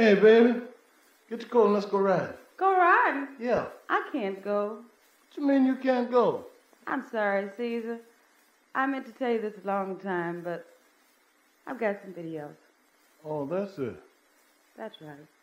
Hey, baby. Get your coat and let's go riding. Go riding? Yeah. I can't go. What you mean you can't go? I'm sorry, Caesar. I meant to tell you this a long time, but I've got some videos. Oh, that's it. That's right.